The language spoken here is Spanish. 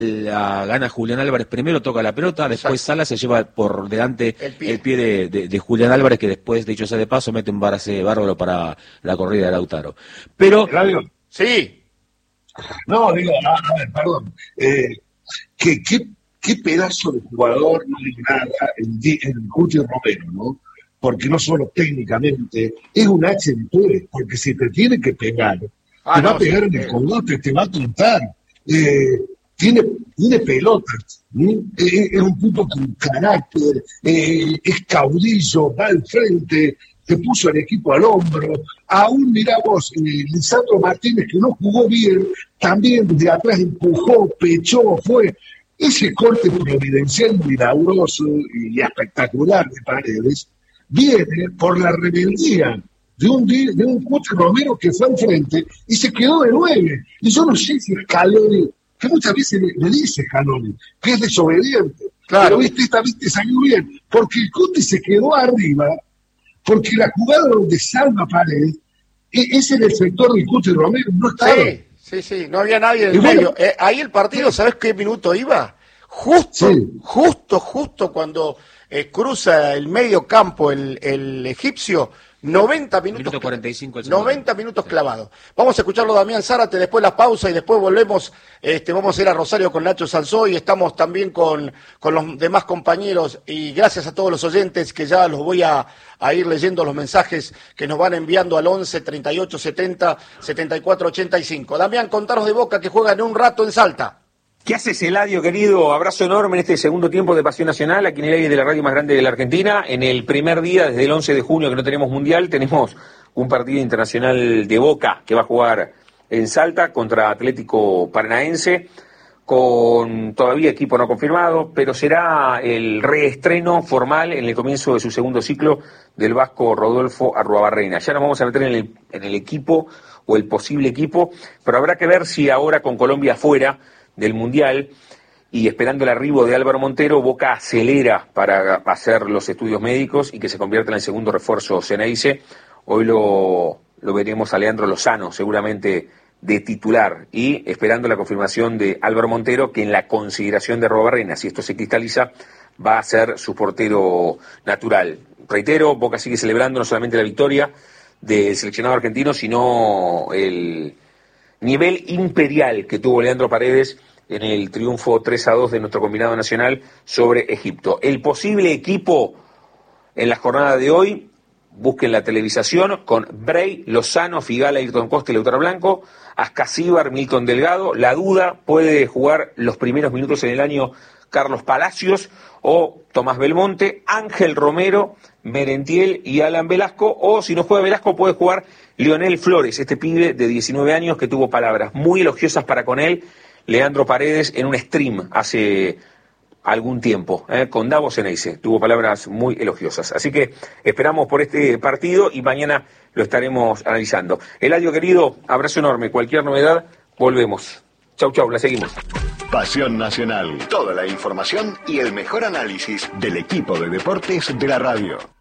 la gana Julián Álvarez primero, toca la pelota, después Sala se lleva por delante el pie de Julián Álvarez, que después, dicho sea de paso, mete un base bárbaro para la corrida de Lautaro. Pero... ¿Radio? Sí. No, digo, a ver, perdón. ¿Qué pedazo de jugador, no digo nada, el Cuti Romero, ¿no? Porque no solo técnicamente, es un HDP, porque si te tiene que pegar, te va a pegar en el cogote, te va a tontar. Tiene pelotas, es un tipo con carácter, es caudillo, va al frente, te puso el equipo al hombro. Aún mirá vos, Lisandro Martínez, que no jugó bien, también de atrás empujó, pechó, fue. Ese corte providencial milagroso y espectacular de Paredes viene por la rebeldía de un Cuti Romero que fue al frente y se quedó de 9. Y yo no sé si Scaloni, que muchas veces le dice Scaloni, que es desobediente. Claro. Pero esta vez te salió bien, porque el Cuti se quedó arriba, porque la jugada donde salva Paredes es en el sector del Cuti Romero, no estaba. Sí, no había nadie en el medio. Ahí el partido, ¿sabes qué minuto iba? Justo cuando cruza el medio campo el egipcio, 90 minutos. Minuto 45 90 minutos clavados. Vamos a escucharlo Damián Zárate, después la pausa y después volvemos. Vamos a ir a Rosario con Nacho Sanzó y estamos también con los demás compañeros. Y gracias a todos los oyentes que ya los voy a ir leyendo los mensajes que nos van enviando al 11 38 70 74 85. Damián, contanos de Boca que juega en un rato en Salta. ¿Qué haces, Eladio, querido? Abrazo enorme en este segundo tiempo de Pasión Nacional, aquí en el aire de la radio más grande de la Argentina. En el primer día, desde el 11 de junio que no tenemos mundial, tenemos un partido internacional de Boca que va a jugar en Salta contra Atlético Paranaense, con todavía equipo no confirmado, pero será el reestreno formal en el comienzo de su segundo ciclo del vasco Rodolfo Arruabarrena. Ya nos vamos a meter en el equipo o el posible equipo, pero habrá que ver si ahora con Colombia fuera del Mundial y esperando el arribo de Álvaro Montero, Boca acelera para hacer los estudios médicos y que se convierta en el segundo refuerzo Ceneice. Hoy lo veremos a Leandro Lozano seguramente de titular y esperando la confirmación de Álvaro Montero, que en la consideración de Arruabarrena, si esto se cristaliza, va a ser su portero natural. Reitero, Boca sigue celebrando no solamente la victoria del seleccionado argentino, sino el nivel imperial que tuvo Leandro Paredes en el triunfo 3-2 de nuestro combinado nacional sobre Egipto. El posible equipo en la jornada de hoy, busquen la televisación, con Bray, Lozano, Figala, Ayrton Costa y Lautaro Blanco, Ascasíbar, Milton Delgado. La duda, puede jugar los primeros minutos en el año Carlos Palacios o Tomás Belmonte, Ángel Romero, Merentiel y Alan Velasco, o si no juega Velasco puede jugar Lionel Flores, este pibe de 19 años que tuvo palabras muy elogiosas para con él Leandro Paredes en un stream hace algún tiempo, con Davos Ceneice, tuvo palabras muy elogiosas. Así que esperamos por este partido y mañana lo estaremos analizando. Eladio querido, abrazo enorme, cualquier novedad, volvemos. Chau, la seguimos. Pasión Nacional, toda la información y el mejor análisis del equipo de deportes de la radio.